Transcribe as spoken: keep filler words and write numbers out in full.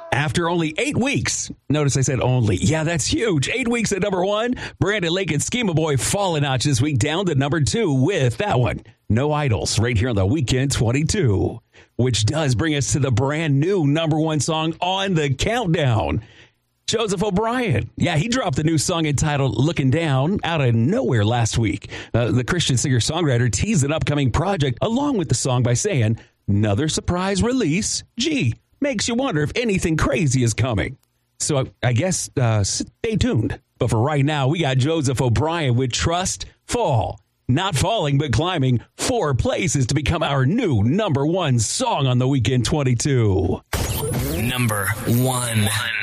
After only eight weeks, notice I said only. Yeah, that's huge. Eight weeks at number one. Brandon Lake and Schema Boy fall a notch this week down to number two with that one. No Idols right here on the Weekend twenty-two, which does bring us to the brand new number one song on the countdown. Joseph O'Brien. Yeah, he dropped the new song entitled Looking Down out of nowhere last week. Uh, the Christian singer-songwriter teased an upcoming project along with the song by saying, another surprise release. Gee, makes you wonder if anything crazy is coming. So I, I guess uh, stay tuned. But for right now, we got Joseph O'Brien with Trust Fall. Not falling, but climbing four places to become our new number one song on the Weekend twenty-two. Number one.